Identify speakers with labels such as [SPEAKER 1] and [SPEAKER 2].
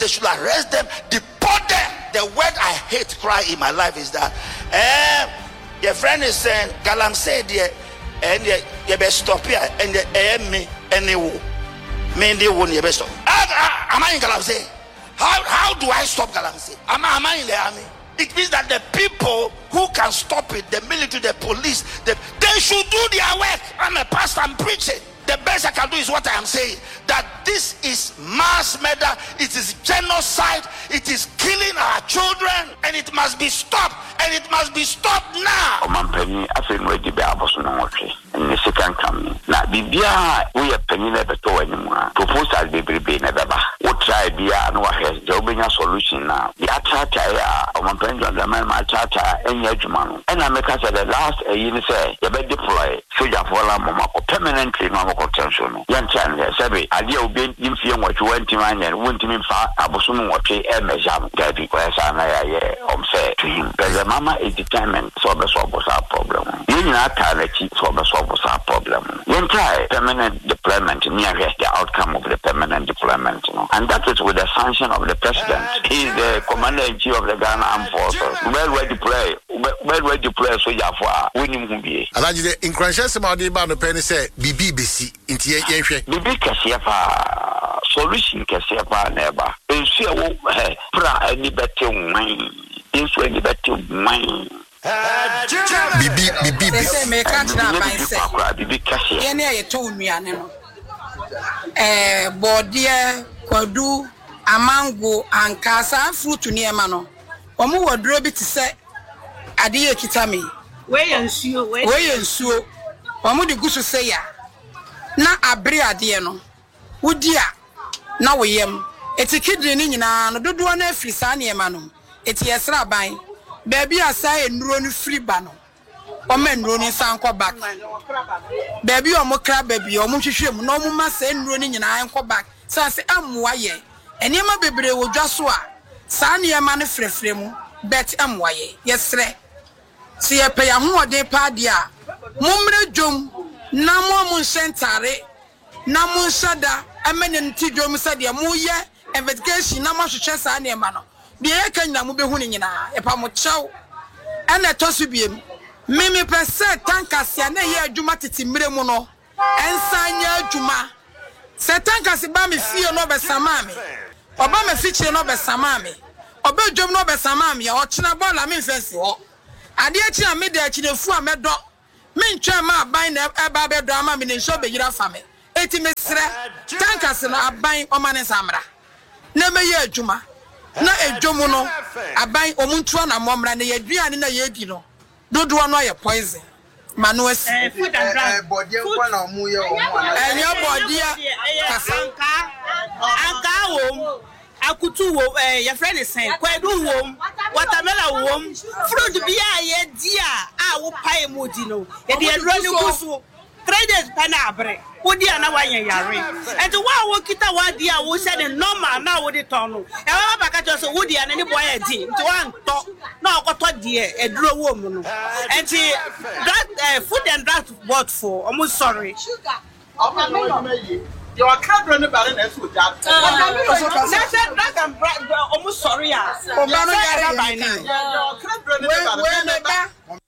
[SPEAKER 1] they should arrest them, deport them. The word I hate cry in my life is that your friend is saying galamsey and you best stop here and me and they won't you best stop. Am I in galamsey? How do I stop galamsey? Am I in the army? It means that the people who can stop it, the military, the police, they should do their work. I'm a pastor, I'm preaching. The best I can do is what I am saying, that this is mass murder, it is genocide, it is killing our children, and it must be stopped, and it must be stopped now.
[SPEAKER 2] Omampeni afenwe di be abosono wotwe ne second come na bibia we ye penile beto animu proposal bebrebe na beba wo try bia na wa he je obenya solution na the atata ya omampeni ndama ma atata enya adwuma no na meka say the last year say ye be deploy soldier for la mama permanently no contention no yantan le sabe ade obi nimfie nwotwe wantim anya wontimi mfa abosono nwotwe emejam gabi kwa sa na ya ye omse to him the mama is determined so be solve our problem you na talachi so be solve our problem yantai permanent deployment near the outcome of the permanent deployment and that is with the sanction of the president. He is the commander-in-chief of the Ghana Armed Forces. Where we deploy soldier for winning Mubie.
[SPEAKER 3] Alaji the inconscious about the band of penny say Bibi Besi into Yenshwe.
[SPEAKER 2] Bibi Kasiapa solution Kasiapa never. And see pra any better wine. This way the better wine.
[SPEAKER 3] Bibi
[SPEAKER 4] say me can't na by say.
[SPEAKER 2] Bibi Kasia.
[SPEAKER 4] Any told me aneno. Bodia Kodu Amango and Casa fruit near mano. Omu wardrobe to say Adia Kitami.
[SPEAKER 5] Way and so.
[SPEAKER 4] Omu the gusu say ya. Na abria dieno. Udia. Na we yem. Eti kidney na no do na free sane mano. Eti yesra ban. Baby asai nro no free bano. Ome nro ni sanko back. Baby omo kra baby omo hwehwe mu no omo ma sai nro ni nyina anko back. Sa se amwa ye. Eniema bebre wo dwaso a sa niema ne frefre mu bet amwa ye. Yesre. Si ye pe ya hoode pa dia. Mumre dwom na mo nhentare na mo nhada amene nti dwom sa dia mo ye investigation na mo hwehwe sa niema no. De ye kan na mo behu ni nyina e pa mo chew. Ena tosu biem. Mimi pese tankasia na ye adwuma titimire mu no ensanya adwuma se tankasi ba me fie no be samame oba me fiche no be samame oba dwom no be samame o china bola me fensi ho ade achi na me de achi nefu a medo me ntwa ma aban na eba be do ama me ne nso be yira fa me eti me sre tankasi na aban o ma ne samra na me ye adwuma na edwomu no aban omuntu na momra na ye duane na ye di no dodo no ye poison manues
[SPEAKER 5] food and drug
[SPEAKER 6] body kwa na omu ye omu
[SPEAKER 4] enyo body
[SPEAKER 5] anka wom akutu wo your friend is saying kwadu wom watermelon wom fruit bia ye dia a wo pai mu di no ye de adro ni gusu 3 days panabre wodi ana wanye yare and wa wo kita wa dia wo se the normal na wo de ton no e wa baka to so wodi ana ni boy e di nti wa nto na okoto die eduro wo mu no and that food and drug bought for almost sorry
[SPEAKER 6] sugar your cadre no bare na so that
[SPEAKER 5] that and almost sorry ah
[SPEAKER 4] obano yare
[SPEAKER 5] by now
[SPEAKER 6] your cadre no bare